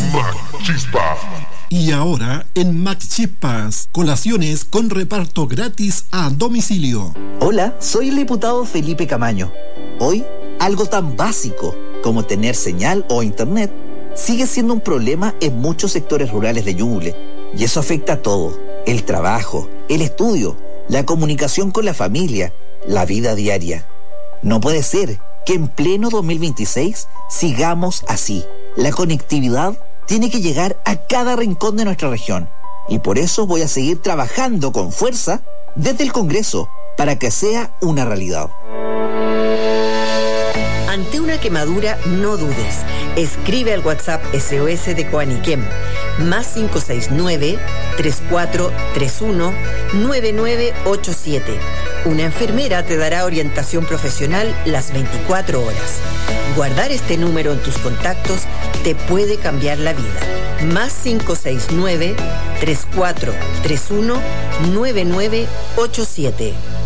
McChispa. Y ahora en McChispas, colaciones con reparto gratis a domicilio. Hola, soy el diputado Felipe Camaño. Hoy, algo tan básico como tener señal o internet sigue siendo un problema en muchos sectores rurales de Ñuble. Y eso afecta a todo: el trabajo, el estudio, la comunicación con la familia, la vida diaria. No puede ser que en pleno 2026 sigamos así. La conectividad tiene que llegar a cada rincón de nuestra región. Y por eso voy a seguir trabajando con fuerza desde el Congreso para que sea una realidad. Ante una quemadura, no dudes. Escribe al WhatsApp SOS de Coaniquem, +5431-9987. Una enfermera te dará orientación profesional las 24 horas. Guardar este número en tus contactos te puede cambiar la vida. +569-3431-9987.